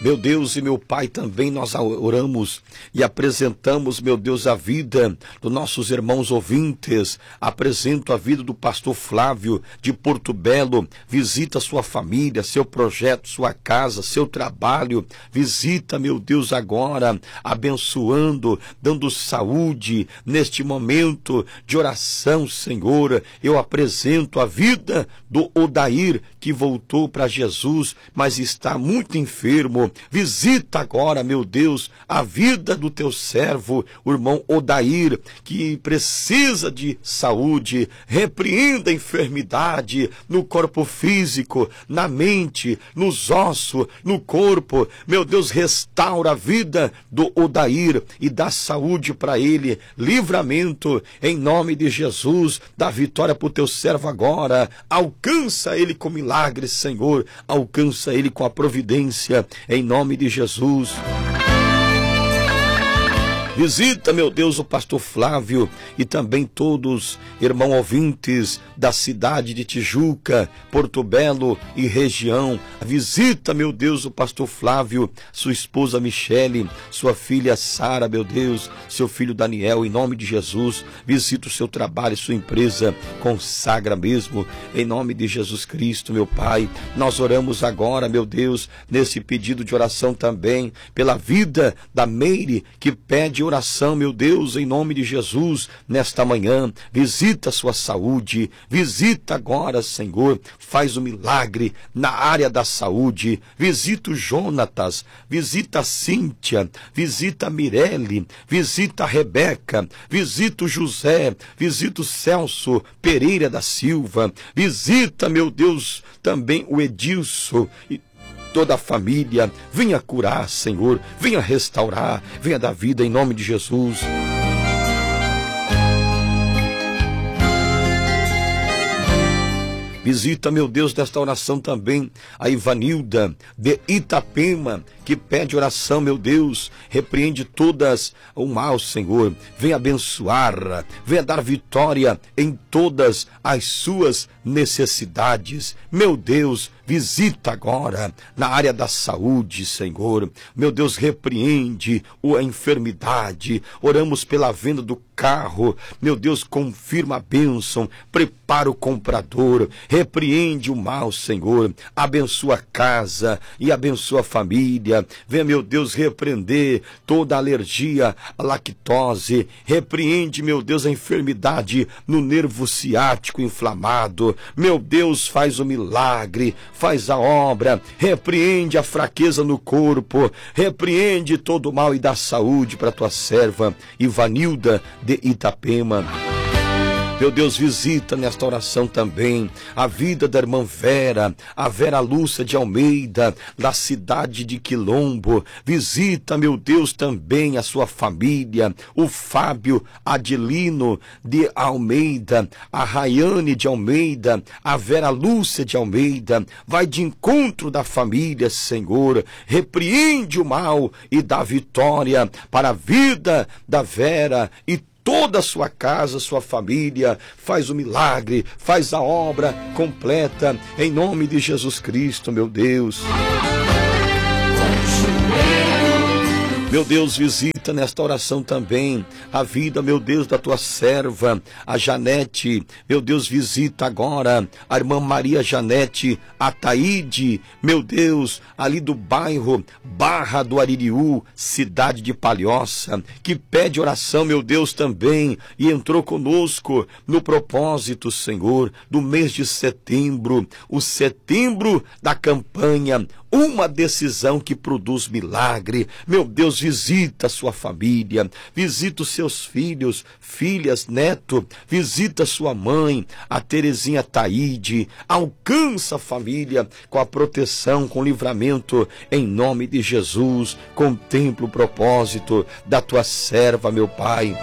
Meu Deus e meu Pai, também nós oramos e apresentamos, meu Deus, a vida dos nossos irmãos ouvintes. Apresento a vida do pastor Flávio de Porto Belo. Visita sua família, seu projeto, sua casa, seu trabalho. Visita, meu Deus, agora, abençoando, dando saúde neste momento de oração, Senhor. Eu apresento a vida do Odair, que voltou para Jesus, mas está muito enfermo. Visita agora, meu Deus, a vida do teu servo, o irmão Odair, que precisa de saúde. Repreenda a enfermidade no corpo físico, na mente, nos ossos, no corpo. Meu Deus, restaura a vida do Odair e dá saúde para ele, livramento em nome de Jesus. Dá vitória para o teu servo agora. Alcança ele com milagres, Senhor. Alcança ele com a providência em nome de Jesus. Visita, meu Deus, o pastor Flávio e também todos, irmãos ouvintes da cidade de Tijuca, Porto Belo e região. Visita, meu Deus, o pastor Flávio, sua esposa Michele, sua filha Sara, meu Deus, seu filho Daniel, em nome de Jesus. Visita o seu trabalho, sua empresa, consagra mesmo, em nome de Jesus Cristo, meu Pai. Nós oramos agora, meu Deus, nesse pedido de oração também, pela vida da Meire, que pede oração, meu Deus, em nome de Jesus, nesta manhã. Visita a sua saúde, visita agora, Senhor, faz um milagre na área da saúde. Visita o Jonatas, visita a Cíntia, visita a Mirelle, visita a Rebeca, visita o José, visita o Celso Pereira da Silva, visita, meu Deus, também o Edilson e toda a família. Venha curar, Senhor, venha restaurar, venha dar vida em nome de Jesus. Visita, meu Deus, desta oração também a Ivanilda de Itapema, que pede oração, meu Deus. Repreende todas o mal, Senhor. Venha abençoar, venha dar vitória em todas as suas necessidades. Meu Deus, visita agora na área da saúde, Senhor. Meu Deus, repreende a enfermidade. Oramos pela venda do carro. Meu Deus, confirma a bênção. Prepara o comprador. Repreende o mal, Senhor. Abençoa a casa e abençoa a família. Venha, meu Deus, repreender toda alergia à lactose. Repreende, meu Deus, a enfermidade no nervo ciático inflamado. Meu Deus, faz o milagre, faz a obra. Repreende a fraqueza no corpo. Repreende todo o mal e dá saúde para tua serva Ivanilda de Itapema. Meu Deus, visita nesta oração também a vida da irmã Vera, a Vera Lúcia de Almeida, da cidade de Quilombo. Visita, meu Deus, também a sua família, o Fábio Adilino de Almeida, a Rayane de Almeida, a Vera Lúcia de Almeida. Vai de encontro da família, Senhor. Repreende o mal e dá vitória para a vida da Vera e toda a sua casa, sua família. Faz o milagre, faz a obra completa, em nome de Jesus Cristo, meu Deus. Meu Deus, visita nesta oração também a vida, meu Deus, da tua serva, a Janete. Meu Deus, visita agora a irmã Maria Janete Ataíde, meu Deus, ali do bairro Barra do Aririú, cidade de Palhoça, que pede oração, meu Deus, também, e entrou conosco no propósito, Senhor, do mês de setembro, o setembro da campanha, uma decisão que produz milagre. Meu Deus, visita a sua família, visita os seus filhos, filhas, neto, visita sua mãe, a Terezinha Taíde. Alcança a família com a proteção, com o livramento, em nome de Jesus. Contempla o propósito da tua serva, meu Pai.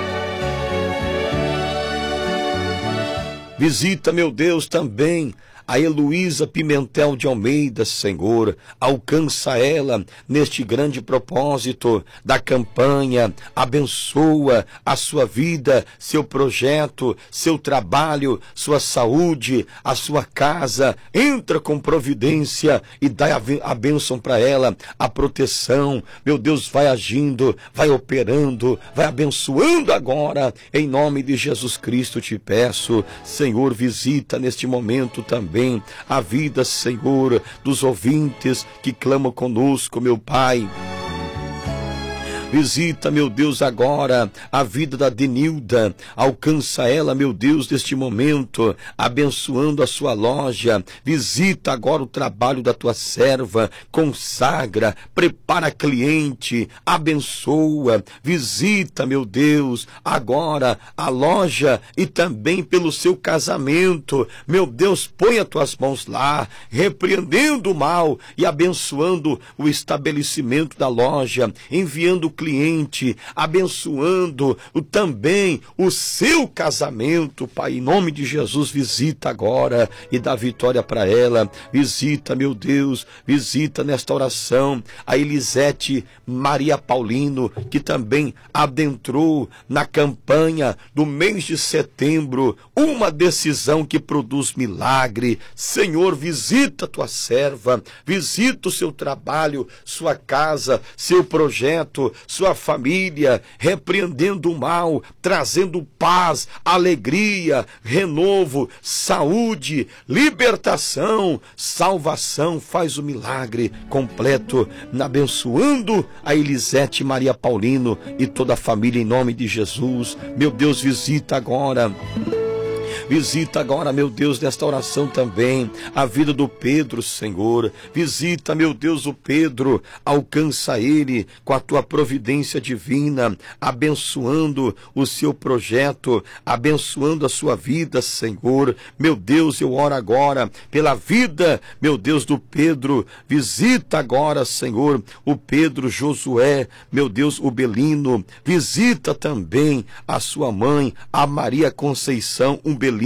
Visita, meu Deus, também a Heloísa Pimentel de Almeida, Senhor, alcança ela neste grande propósito da campanha, abençoa a sua vida, seu projeto, seu trabalho, sua saúde, a sua casa, entra com providência e dá a bênção para ela, a proteção, meu Deus, vai agindo, vai operando, vai abençoando agora, em nome de Jesus Cristo te peço, Senhor, visita neste momento também a vida, Senhor, dos ouvintes que clamam conosco, meu Pai. Visita, meu Deus, agora a vida da Denilda, alcança ela, meu Deus, neste momento, abençoando a sua loja. Visita agora o trabalho da tua serva, consagra, prepara cliente, abençoa. Visita, meu Deus, agora a loja e também pelo seu casamento. Meu Deus, põe as tuas mãos lá, repreendendo o mal e abençoando o estabelecimento da loja, enviando cliente, abençoando também o seu casamento, Pai, em nome de Jesus, visita agora e dá vitória para ela. Visita, meu Deus, visita nesta oração a Elisete Maria Paulino, que também adentrou na campanha do mês de setembro, uma decisão que produz milagre. Senhor, visita a tua serva, visita o seu trabalho, sua casa, seu projeto, sua família, repreendendo o mal, trazendo paz, alegria, renovo, saúde, libertação, salvação. Faz o milagre completo, abençoando a Elisete Maria Paulino e toda a família em nome de Jesus. Meu Deus, visita agora. Visita agora, meu Deus, nesta oração também, a vida do Pedro, Senhor. Visita, meu Deus, o Pedro, alcança ele com a tua providência divina, abençoando o seu projeto, abençoando a sua vida, Senhor. Meu Deus, eu oro agora pela vida, meu Deus, do Pedro. Visita agora, Senhor, o Pedro Josué, meu Deus, o Belino. Visita também a sua mãe, a Maria Conceição, Belino.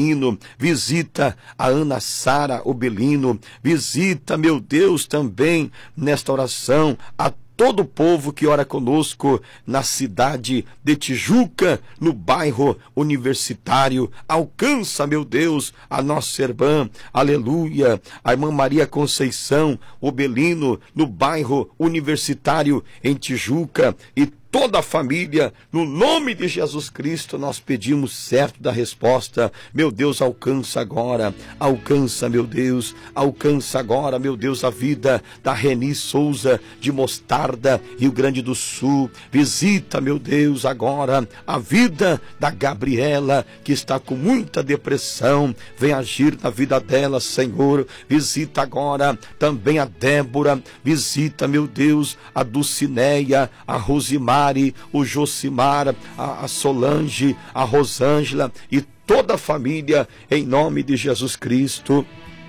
Visita a Ana Sara Obelino, visita, meu Deus, também nesta oração a todo o povo que ora conosco na cidade de Tijuca, no bairro Universitário. Alcança, meu Deus, a nossa irmã, aleluia, a irmã Maria Conceição Obelino, no bairro Universitário em Tijuca, e toda a família, no nome de Jesus Cristo, nós pedimos certo da resposta. Meu Deus, alcança agora, alcança, meu Deus, alcança agora, meu Deus, a vida da Reni Souza, de Mostarda, Rio Grande do Sul. Visita, meu Deus, agora a vida da Gabriela, que está com muita depressão. Vem agir na vida dela, Senhor. Visita agora também a Débora, visita, meu Deus, a Dulcineia, a Rosimar, o Josimar, a Solange, a Rosângela e toda a família, em nome de Jesus Cristo.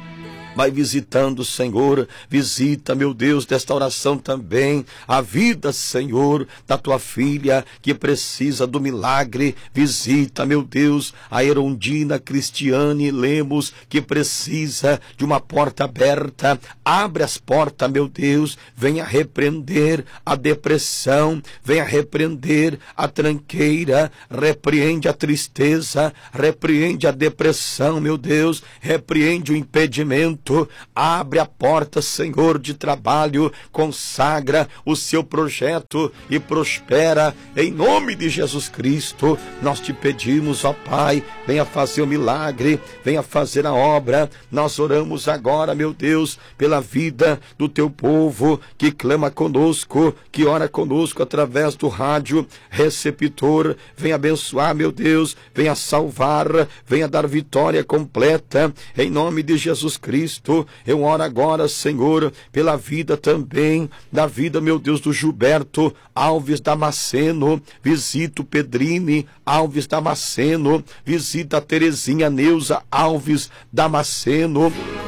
Vai visitando, Senhor, visita, meu Deus, desta oração também, a vida, Senhor, da tua filha, que precisa do milagre. Visita, meu Deus, a Erondina Cristiane Lemos, que precisa de uma porta aberta. Abre as portas, meu Deus, venha repreender a depressão, venha repreender a tranqueira, repreende a tristeza, repreende a depressão, meu Deus, repreende o impedimento. Abre a porta, Senhor, de trabalho, consagra o seu projeto e prospera em nome de Jesus Cristo. Nós te pedimos, ó Pai, venha fazer o milagre, venha fazer a obra. Nós oramos agora, meu Deus, pela vida do teu povo que clama conosco, que ora conosco através do rádio receptor. Venha abençoar, meu Deus, venha salvar, venha dar vitória completa em nome de Jesus Cristo. Eu oro agora, Senhor, pela vida também, da vida, meu Deus, do Gilberto Alves Damasceno. Visita o Pedrini Alves Damasceno, visita a Terezinha Neuza Alves Damasceno.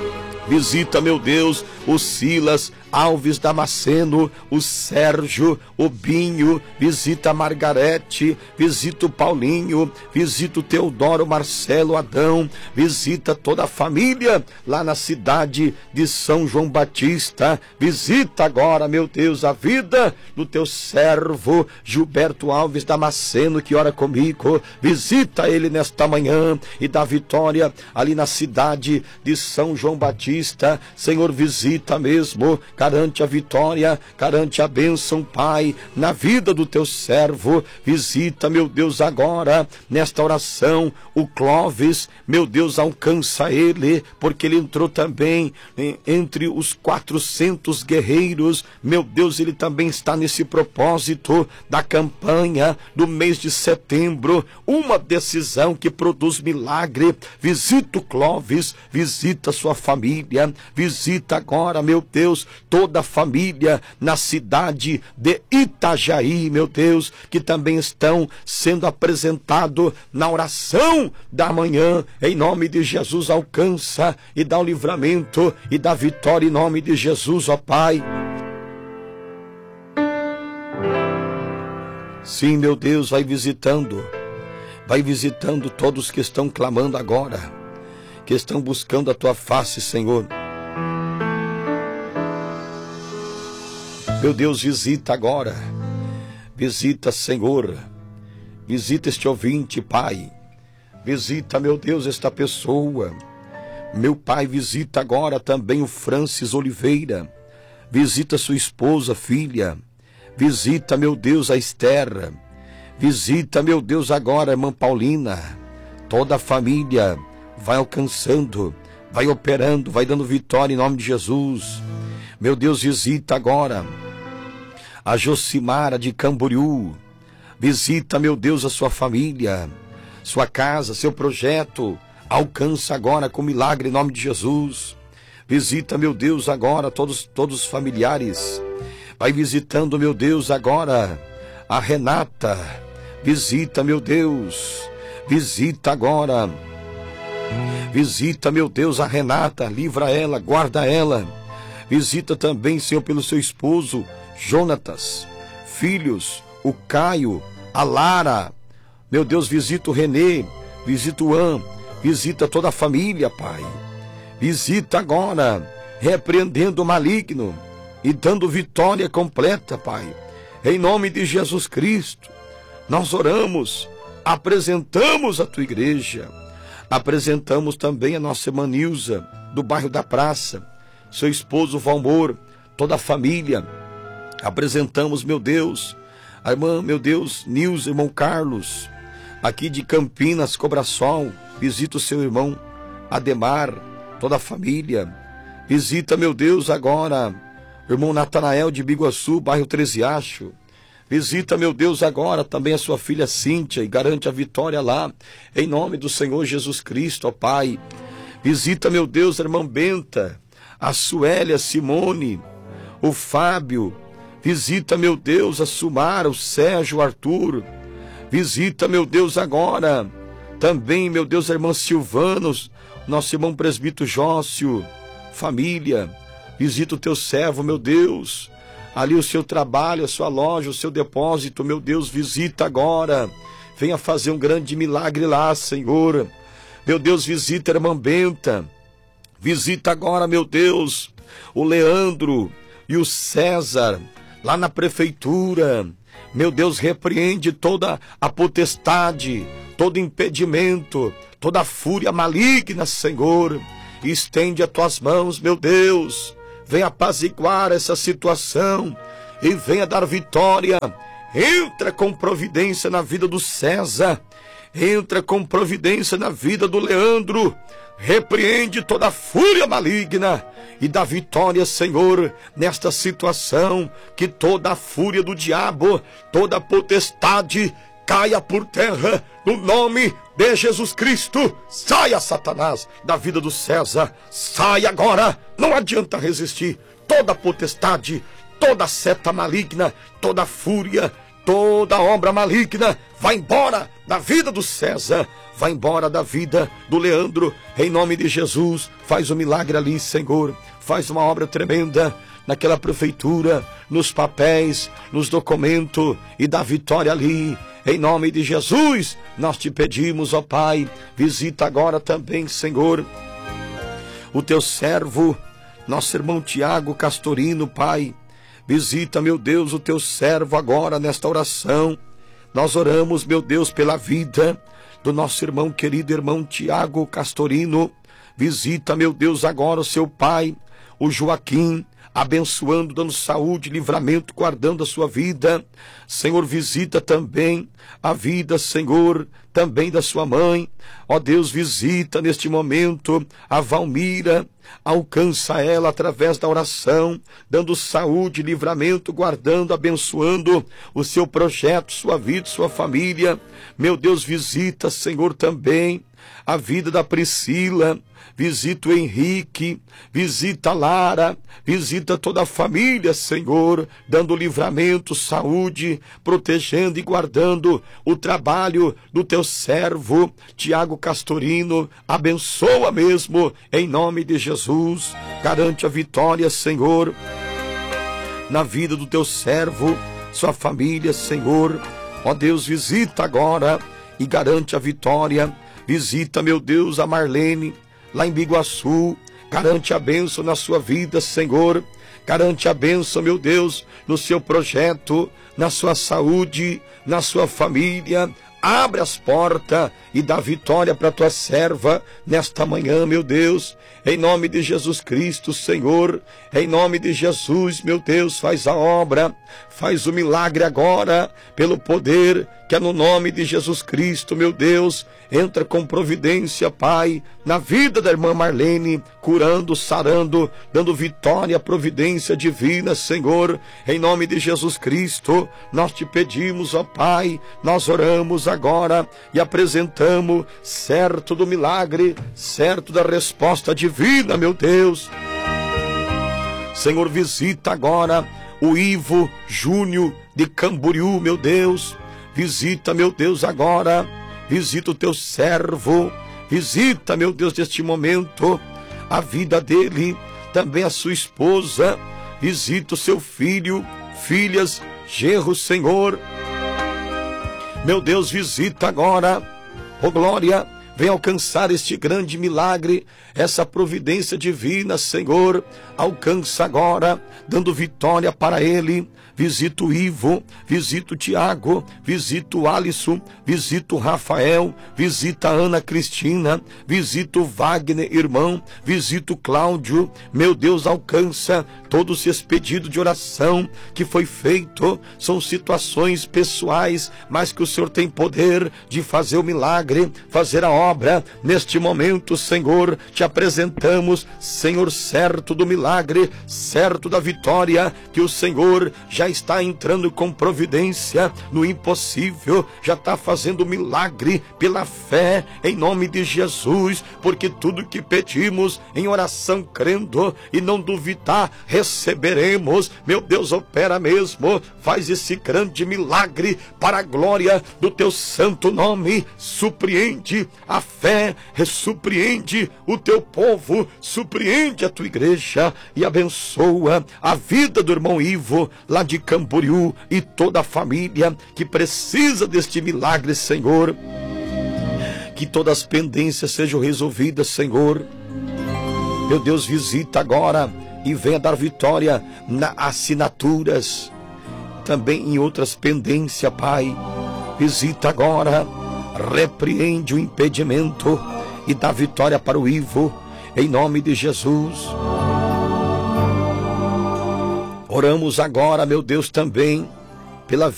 Visita, meu Deus, o Silas Alves Damasceno, o Sérgio, o Binho, visita a Margarete, visita o Paulinho, visita o Teodoro, Marcelo, Adão, visita toda a família lá na cidade de São João Batista. Visita agora, meu Deus, a vida do teu servo Gilberto Alves Damasceno, que ora comigo. Visita ele nesta manhã e dá vitória ali na cidade de São João Batista. Senhor, visita mesmo, garante a vitória, garante a bênção, Pai, na vida do teu servo. Visita, meu Deus, agora, nesta oração, o Clóvis, meu Deus, alcança ele, porque ele entrou também entre os 400 guerreiros. Meu Deus, ele também está nesse propósito da campanha do mês de setembro, uma decisão que produz milagre. Visita o Clóvis, visita sua família, visita agora, meu Deus, toda a família na cidade de Itajaí, meu Deus, que também estão sendo apresentados na oração da manhã. Em nome de Jesus, alcança e dá o livramento e dá vitória em nome de Jesus, ó Pai. Sim, meu Deus, vai visitando todos que estão clamando agora, que estão buscando a tua face, Senhor. Meu Deus, visita agora, visita, Senhor, visita este ouvinte, Pai, visita, meu Deus, esta pessoa, meu Pai, visita agora também o Francis Oliveira, visita sua esposa, filha, visita, meu Deus, a Esther, visita, meu Deus, agora a irmã Paulina, toda a família vai alcançando, vai operando, vai dando vitória em nome de Jesus. Meu Deus, visita agora a Josimara de Camboriú, visita, meu Deus, a sua família, sua casa, seu projeto, alcança agora com milagre em nome de Jesus. Visita, meu Deus, agora todos os familiares, vai visitando, meu Deus, agora a Renata, visita, meu Deus, visita agora, visita, meu Deus, a Renata, livra ela, guarda ela, visita também, Senhor, pelo seu esposo, Jonatas, filhos, o Caio, a Lara, meu Deus, visita o Renê, visita o An, visita toda a família, Pai, visita agora, repreendendo o maligno e dando vitória completa, Pai, em nome de Jesus Cristo. Nós oramos, apresentamos a tua igreja, apresentamos também a nossa irmã Nilza, do bairro da Praça, seu esposo Valmor, toda a família. Apresentamos, meu Deus, a irmã, meu Deus, Nilza, irmão Carlos, aqui de Campinas, Cobrasol. Visita o seu irmão Ademar, toda a família. Visita, meu Deus, agora irmão Natanael de Biguaçu, bairro Treziacho. Visita, meu Deus, agora também a sua filha Cíntia e garante a vitória lá, em nome do Senhor Jesus Cristo, ó Pai. Visita, meu Deus, a irmã Benta, a Suélia, Simone, o Fábio. Visita, meu Deus, a Sumara, o Sérgio, o Arthur. Visita, meu Deus, agora também, meu Deus, a irmã Silvana, nosso irmão presbítero Jócio, família. Visita o teu servo, meu Deus, ali o seu trabalho, a sua loja, o seu depósito, meu Deus, visita agora. Venha fazer um grande milagre lá, Senhor. Meu Deus, visita a irmã Benta. Visita agora, meu Deus, o Leandro e o César, lá na prefeitura. Meu Deus, repreende toda a potestade, todo impedimento, toda a fúria maligna, Senhor. E estende as tuas mãos, meu Deus. Venha apaziguar essa situação e venha dar vitória. Entra com providência na vida do César. Entra com providência na vida do Leandro. Repreende toda a fúria maligna e dá vitória, Senhor, nesta situação. Que toda a fúria do diabo, toda a potestade caia por terra, no nome de Jesus Cristo. Saia, Satanás, da vida do César. Saia agora, não adianta resistir. Toda a potestade, toda a seta maligna, toda a fúria, toda obra maligna vai embora da vida do César, vai embora da vida do Leandro, em nome de Jesus. Faz um milagre ali, Senhor, faz uma obra tremenda naquela prefeitura, nos papéis, nos documentos, e dá vitória ali, em nome de Jesus. Nós te pedimos, ó Pai, visita agora também, Senhor, o teu servo, nosso irmão Tiago Castorino, Pai. Visita, meu Deus, o teu servo agora nesta oração. Nós oramos, meu Deus, pela vida do nosso irmão querido, irmão Tiago Castorino. Visita, meu Deus, agora o seu pai, o Joaquim, abençoando, dando saúde, livramento, guardando a sua vida. Senhor, visita também a vida, Senhor, também da sua mãe. Ó Deus, visita neste momento a Valmira, alcança ela através da oração, dando saúde, livramento, guardando, abençoando o seu projeto, sua vida, sua família. Meu Deus, visita, Senhor, também a vida da Priscila, visita o Henrique, visita a Lara, visita toda a família, Senhor, dando livramento, saúde, protegendo e guardando o trabalho do teu servo, Tiago Castorino. Abençoa mesmo, em nome de Jesus. Garante a vitória, Senhor, na vida do teu servo, sua família, Senhor. Ó Deus, visita agora e garante a vitória. Visita, meu Deus, a Marlene, lá em Biguaçu. Garante a bênção na sua vida, Senhor. Garante a bênção, meu Deus, no seu projeto, na sua saúde, na sua família. Abre as portas e dá vitória para a tua serva nesta manhã, meu Deus. Em nome de Jesus Cristo, Senhor. Em nome de Jesus, meu Deus, faz a obra, faz o milagre agora, pelo poder que é no nome de Jesus Cristo, meu Deus. Entra com providência, Pai, na vida da irmã Marlene, curando, sarando, dando vitória, providência divina, Senhor. Em nome de Jesus Cristo, nós te pedimos, ó Pai, nós oramos agora e apresentamos, certo do milagre, certo da resposta divina, meu Deus. Senhor, visita agora o Ivo Júnior de Camboriú, meu Deus. Visita, meu Deus, agora. Visita o teu servo. Visita, meu Deus, neste momento, a vida dele, também a sua esposa. Visita o seu filho, filhas, genros, Senhor. Meu Deus, visita agora. Oh, glória. Vem alcançar este grande milagre, essa providência divina, Senhor. Alcança agora, dando vitória para ele. Visita o Ivo, visita o Tiago, visita o Alisson, visita o Rafael, visita a Ana Cristina, visita o Wagner, irmão, visita o Cláudio. Meu Deus, alcança todos esses pedidos de oração que foi feito. São situações pessoais, mas que o Senhor tem poder de fazer o milagre, fazer a obra. Neste momento, Senhor, te apresentamos, Senhor, certo do milagre, certo da vitória, que o Senhor já está entrando com providência no impossível, já está fazendo milagre pela fé, em nome de Jesus, porque tudo que pedimos em oração, crendo e não duvidar, receberemos. Meu Deus, opera mesmo, faz esse grande milagre para a glória do teu santo nome. Surpreende a fé, surpreende o teu povo, surpreende a tua igreja e abençoa a vida do irmão Ivo, lá de Camboriú, e toda a família que precisa deste milagre, Senhor. Que todas as pendências sejam resolvidas, Senhor. Meu Deus, visita agora e venha dar vitória nas assinaturas, também em outras pendências, Pai. Visita agora, repreende o impedimento e dá vitória para o Ivo, em nome de Jesus. Oramos agora, meu Deus, também pela